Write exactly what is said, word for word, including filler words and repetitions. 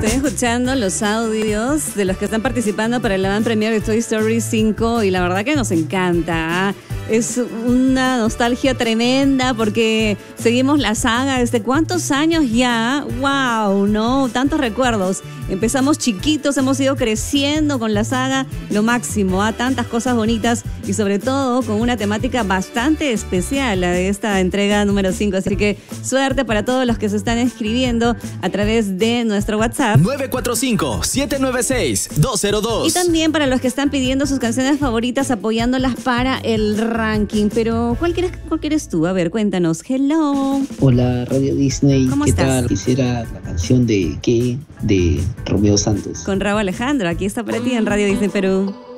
Estoy escuchando los audios de los que están participando para el avant premiere de Toy Story cinco y la verdad que nos encanta. ¿eh? Es una nostalgia tremenda porque seguimos la saga desde cuántos años ya. ¡Wow! ¿No? Tantos recuerdos. Empezamos chiquitos, hemos ido creciendo con la saga, lo máximo, ¿eh? Tantas cosas bonitas y sobre todo con una temática bastante especial, la de esta entrega número cinco. Así que suerte para todos los que se están escribiendo a través de nuestro WhatsApp. nueve cuatro cinco, siete nueve seis, dos cero dos. Y también para los que están pidiendo sus canciones favoritas, apoyándolas para el ranking. Pero, ¿cuál quieres, cuál quieres tú? A ver, cuéntanos. Hello. Hola, Radio Disney. ¿Cómo ¿Qué estás? tal? Quisiera la canción de ¿Qué? De Romeo Santos. Con Raúl Alejandro. Aquí está para ti en Radio Disney Perú.